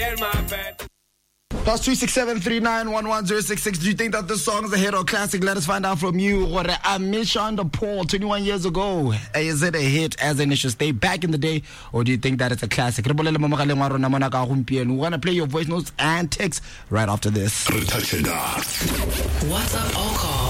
Plus 36739110066. Do you think that this song is a hit or classic? Let us find out from you. Amisha the Paul, 21 years ago. Is it a hit as an issue stay back in the day, or do you think that it's a classic? We want to play your voice notes and texts right after this. WhatsApp or call